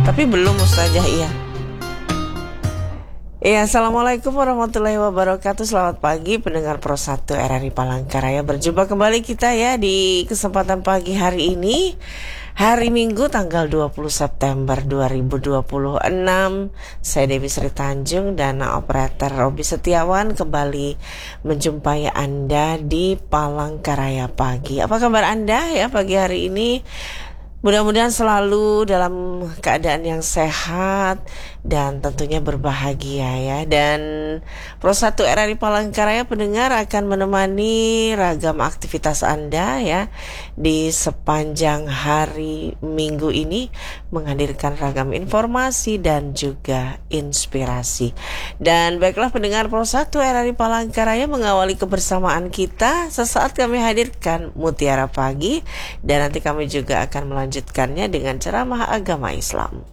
Tapi belum Ustazah, iya. Iya, Assalamualaikum warahmatullahi wabarakatuh. Selamat pagi pendengar Pro 1 RRI Palangkaraya. Berjumpa kembali kita ya di kesempatan pagi hari ini, hari Minggu tanggal 20 September 2026. Saya Dewi Sri Tanjung dan operator Robi Setiawan kembali menjumpai Anda di Palangkaraya pagi. Apa kabar Anda ya pagi hari ini? Mudah-mudahan selalu dalam keadaan yang sehat dan tentunya berbahagia ya. Dan Pro 1 RRI Palangkaraya pendengar akan menemani ragam aktivitas Anda ya di sepanjang hari Minggu ini, menghadirkan ragam informasi dan juga inspirasi. Dan baiklah pendengar Pro 1 RRI Palangkaraya, mengawali kebersamaan kita sesaat kami hadirkan Mutiara Pagi, dan nanti kami juga akan melanjutkannya dengan ceramah agama Islam.